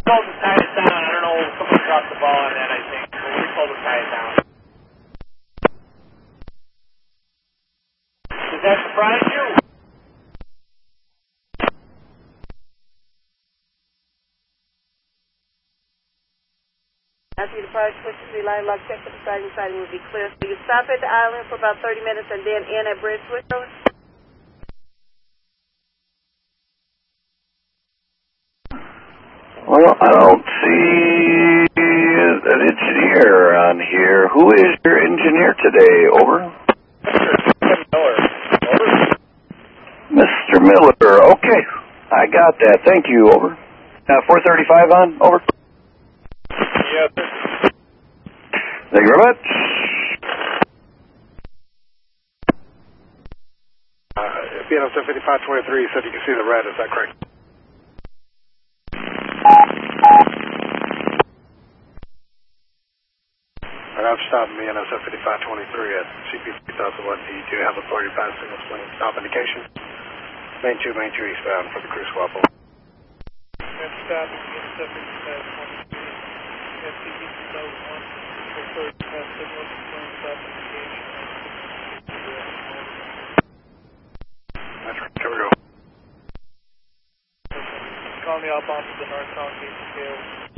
told to tie it down. I don't know, someone dropped the ball on that, I think. But we told to tie it down. Does that surprise you? After you depart, switch to the line lock, check for the siding will be clear. So you stop at the island for about 30 minutes and then in at bridge switch. Well, I don't see an engineer on here. Who is your engineer today? Over. Mr. Miller. Okay, I got that. Thank you. Over. 435 on. Over. Yes, sir. Thank you very much. BNSF 5523, you said you can see the red. Is that correct? I've stopped BNSF 5523 at CP 3001. You do have authority to pass single plane stop indication. Main 2 eastbound for the crew swap. Stop BNSF 5523 at CP 3001. Authority to pass signal plane stop indication. That's right. Here we go. Call me up onto the northbound gate scale.